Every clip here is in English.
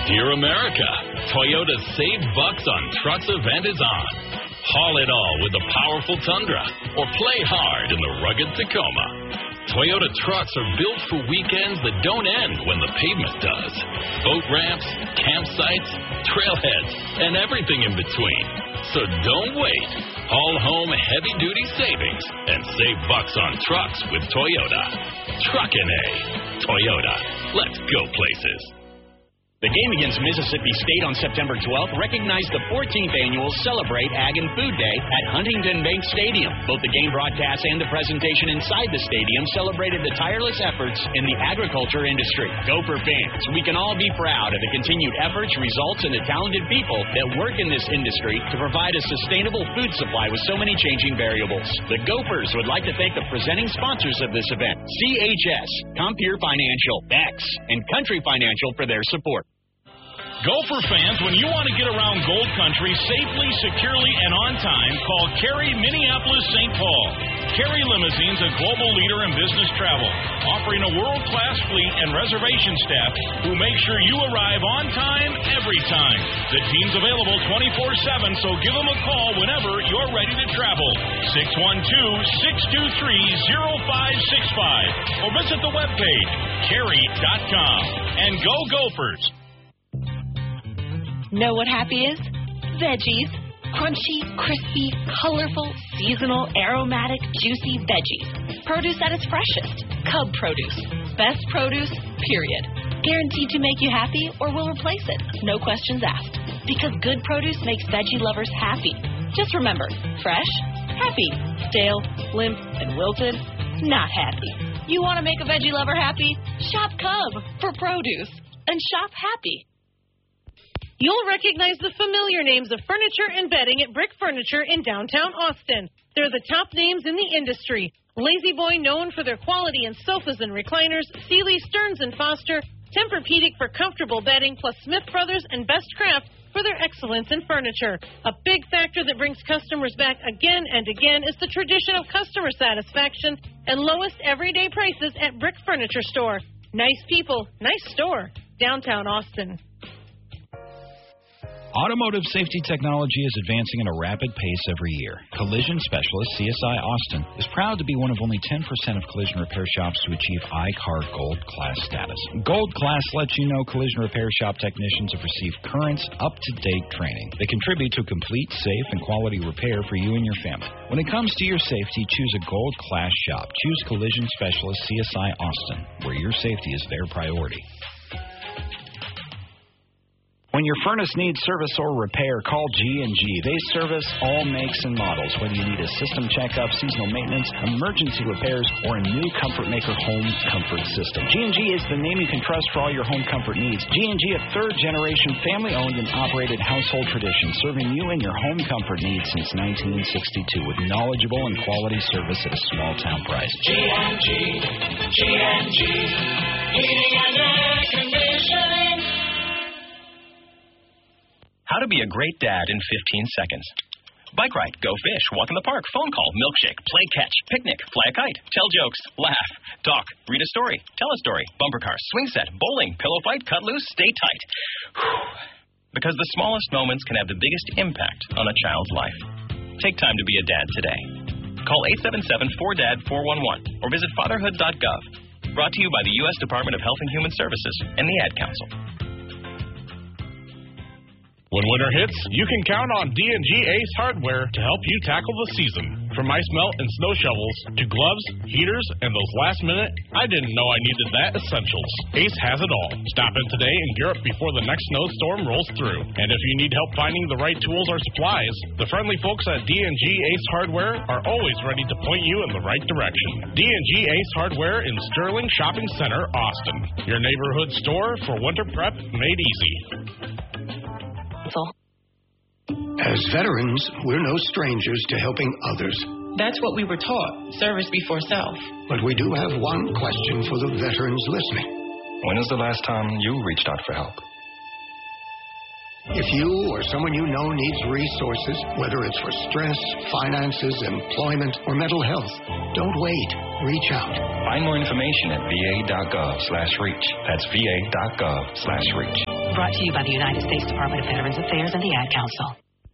Dear America, Toyota's Save Bucks on Trucks event is on. Haul it all with the powerful Tundra or play hard in the rugged Tacoma. Toyota trucks are built for weekends that don't end when the pavement does. Boat ramps, campsites, trailheads, and everything in between. So don't wait. Haul home heavy-duty savings and save bucks on trucks with Toyota. Truckin' A. Toyota. Let's go places. The game against Mississippi State on September 12th recognized the 14th annual Celebrate Ag and Food Day at Huntington Bank Stadium. Both the game broadcast and the presentation inside the stadium celebrated the tireless efforts in the agriculture industry. Gopher fans, we can all be proud of the continued efforts, results, and the talented people that work in this industry to provide a sustainable food supply with so many changing variables. The Gophers would like to thank the presenting sponsors of this event, CHS, Compeer Financial, X, and Country Financial for their support. Gopher fans, when you want to get around Gold Country safely, securely, and on time, call Kerry Minneapolis St. Paul. Kerry Limousines, a global leader in business travel, offering a world-class fleet and reservation staff who make sure you arrive on time every time. The team's available 24/7, so give them a call whenever you're ready to travel. 612-623-0565 or visit the webpage, kerry.com. And go Gophers! Know what happy is? Veggies. Crunchy, crispy, colorful, seasonal, aromatic, juicy veggies. Produce at its freshest. Cub Produce. Best produce, period. Guaranteed to make you happy or will replace it. No questions asked. Because good produce makes veggie lovers happy. Just remember, fresh, happy. Stale, limp, and wilted, not happy. You want to make a veggie lover happy? Shop Cub for produce. And shop happy. You'll recognize the familiar names of furniture and bedding at Brick Furniture in downtown Austin. They're the top names in the industry. Lazy Boy, known for their quality in sofas and recliners, Sealy, Stearns & Foster, Tempur-Pedic for comfortable bedding, plus Smith Brothers and Best Craft for their excellence in furniture. A big factor that brings customers back again and again is the tradition of customer satisfaction and lowest everyday prices at Brick Furniture Store. Nice people, nice store, downtown Austin. Automotive safety technology is advancing at a rapid pace every year. Collision Specialist CSI Austin is proud to be one of only 10% of collision repair shops to achieve I-CAR Gold Class status. Gold Class lets you know collision repair shop technicians have received current, up-to-date training. They contribute to complete, safe, and quality repair for you and your family. When it comes to your safety, choose a Gold Class shop. Choose Collision Specialist CSI Austin, where your safety is their priority. When your furnace needs service or repair, call G&G. They service all makes and models, whether you need a system checkup, seasonal maintenance, emergency repairs, or a new Comfort Maker home comfort system. G&G is the name you can trust for all your home comfort needs. G&G, a third-generation family-owned and operated household tradition, serving you and your home comfort needs since 1962 with knowledgeable and quality service at a small-town price. G&G, heating and air conditioning. How to be a great dad in 15 seconds. Bike ride, go fish, walk in the park, phone call, milkshake, play catch, picnic, fly a kite, tell jokes, laugh, talk, read a story, tell a story, bumper car, swing set, bowling, pillow fight, cut loose, stay tight. Whew. Because the smallest moments can have the biggest impact on a child's life. Take time to be a dad today. Call 877-4DAD-411 or visit fatherhood.gov. Brought to you by the U.S. Department of Health and Human Services and the Ad Council. When winter hits, you can count on D&G Ace Hardware to help you tackle the season. From ice melt and snow shovels to gloves, heaters, and those last minute, I didn't know I needed that essentials. Ace has it all. Stop in today and gear up before the next snowstorm rolls through. And if you need help finding the right tools or supplies, the friendly folks at D&G Ace Hardware are always ready to point you in the right direction. D&G Ace Hardware in Sterling Shopping Center, Austin. Your neighborhood store for winter prep made easy. As veterans, we're no strangers to helping others. That's what we were taught, service before self. But we do have one question for the veterans listening. When is the last time you reached out for help? If you or someone you know needs resources, whether it's for stress, finances, employment, or mental health, don't wait. Reach out. Find more information at va.gov/reach. That's va.gov/reach. Brought to you by the United States Department of Veterans Affairs and the Ad Council.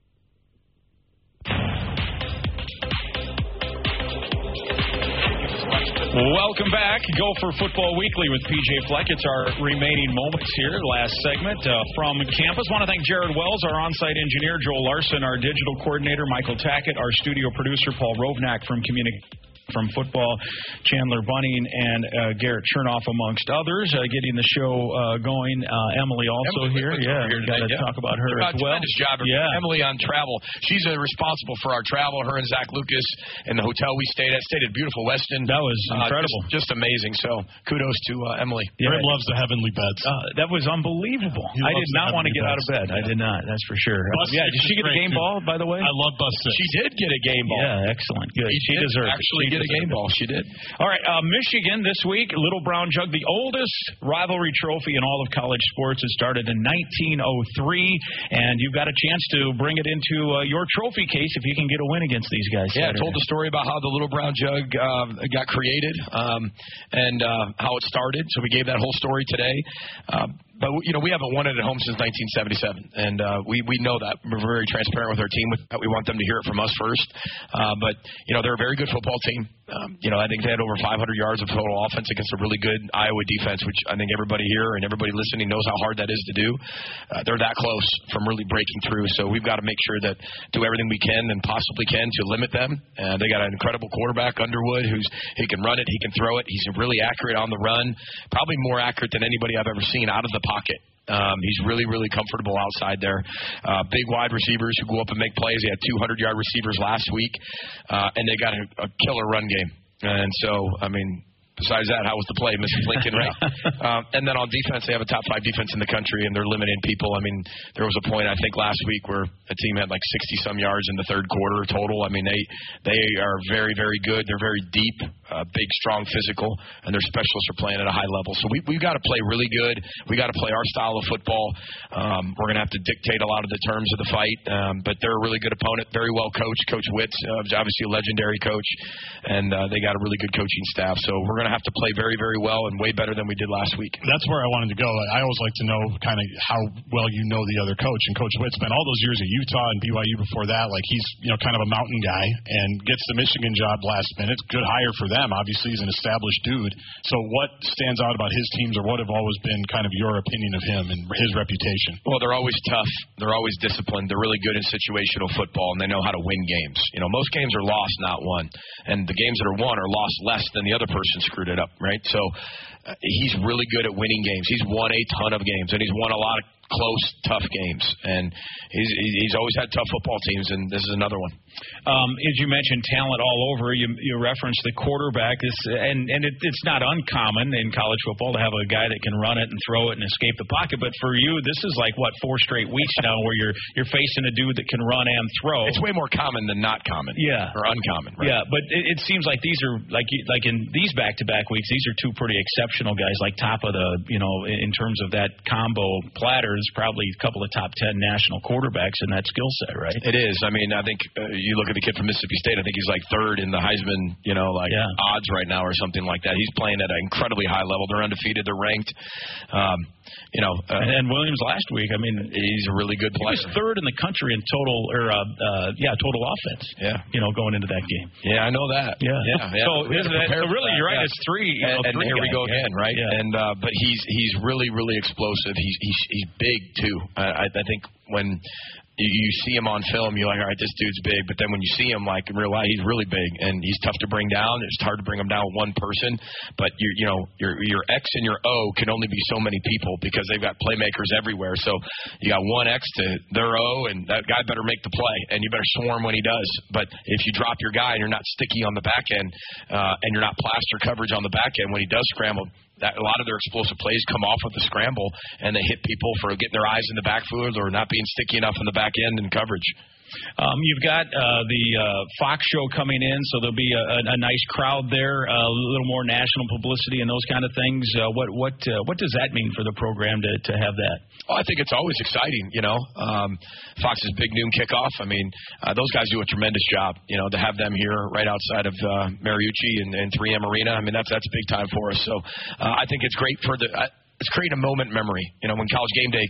Welcome back. Gopher Football Weekly with PJ Fleck. It's our remaining moments here, last segment from campus. Want to thank Jared Wells, our on-site engineer, Joel Larson, our digital coordinator, Michael Tackett, our studio producer, Paul Rovnak from from football, Chandler Bunning and Garrett Chernoff, amongst others, getting the show going. Emily also here. Yeah, we got to talk about her as well. Tremendous job. Emily on travel. She's responsible for our travel. Her and Zach Lucas and the hotel we stayed at. Stayed at beautiful Weston. That was incredible. Just amazing. So kudos to Emily. Fred loves the heavenly beds. That was unbelievable. I did not want to get out of bed. I did not. That's for sure. Did she get a game ball, by the way? I love Bus 6. She did get a game ball. Yeah, excellent. Good. She deserved it. A game ball. She did. All right, Michigan this week, Little Brown Jug, the oldest rivalry trophy in all of college sports. It started in 1903, and you've got a chance to bring it into your trophy case if you can get a win against these guys. Yeah, I told the story about how the Little Brown Jug got created and how it started. So we gave that whole story today. But, you know, we haven't won it at home since 1977, and we know that. We're very transparent with our team. We want them to hear it from us first. But, you know, they're a very good football team. You know, I think they had over 500 yards of total offense against a really good Iowa defense, which I think everybody here and everybody listening knows how hard that is to do. They're that close from really breaking through. So we've got to make sure that do everything we can and possibly can to limit them. They got an incredible quarterback, Underwood, he can run it, he can throw it. He's really accurate on the run, probably more accurate than anybody I've ever seen out of the pocket. He's really, really comfortable outside there. Big wide receivers who go up and make plays. They had 200-yard receivers last week, and they got a killer run game. And so, I mean, besides that, how was the play, Mrs. Lincoln, right? And then on defense, they have a top 5 defense in the country, and they're limiting people. I mean, there was a point, I think, last week where a team had like 60-some yards in the third quarter total. I mean, they are very, very good. They're very deep, big, strong, physical, and their specialists are playing at a high level. So we've got to play really good. We got to play our style of football. We're going to have to dictate a lot of the terms of the fight, but they're a really good opponent, very well coached. Coach Witz, obviously a legendary coach, and they got a really good coaching staff. So we're going to have to play very, very well and way better than we did last week. That's where I wanted to go. I always like to know kind of how well you know the other coach. And Coach Witt spent all those years at Utah and BYU before that. Like, he's, you know, kind of a mountain guy and gets the Michigan job last minute. Good hire for them. Obviously, he's an established dude. So what stands out about his teams, or what have always been kind of your opinion of him and his reputation? Well, they're always tough. They're always disciplined. They're really good in situational football, and they know how to win games. You know, most games are lost, not won. And the games that are won are lost less than the other person screwed it up, right? So he's really good at winning games. He's won a ton of games, and he's won a lot of close, tough games. And he's always had tough football teams, and this is another one. As you mentioned, talent all over. You referenced the quarterback. It's not uncommon in college football to have a guy that can run it and throw it and escape the pocket. But for you, this is like, 4 straight weeks now where you're facing a dude that can run and throw. It's way more common than not common. Yeah. Or uncommon, right? Yeah, but it seems like these are, like in these back-to-back weeks, these are 2 pretty exceptional guys, like top of the, in terms of that combo platter, is probably a couple of top 10 national quarterbacks in that skill set, right? It is. I mean, I think you look at the kid from Mississippi State, I think he's like 3rd in the Heisman, odds right now or something like that. He's playing at an incredibly high level. They're undefeated. They're ranked. And Williams last week, I mean, he's a really good player. He was 3rd in the country in total offense. Yeah. Going into that game. Yeah, I know that. Yeah. So really, you're right. It's 3. And here we go again, right? Yeah. And but he's really, really explosive. He's big too. I think when you see him on film, you're like, all right, this dude's big. But then when you see him, like, in real life, he's really big, and he's tough to bring down. It's hard to bring him down with one person. But your X and your O can only be so many people because they've got playmakers everywhere. So you got one X to their O, and that guy better make the play, and you better swarm when he does. But if you drop your guy and you're not sticky on the back end, and you're not plaster coverage on the back end when he does scramble, a lot of their explosive plays come off with the scramble, and they hit people for getting their eyes in the backfield or not being sticky enough in the back end in coverage. You've got the Fox show coming in, so there'll be a nice crowd there, a little more national publicity and those kind of things. What does that mean for the program to have that? Well, I think it's always exciting, Fox's big noon kickoff. I mean, those guys do a tremendous job, to have them here right outside of Mariucci and 3M Arena. I mean, that's big time for us. So I think it's great for it's creating a moment memory. When College Game Day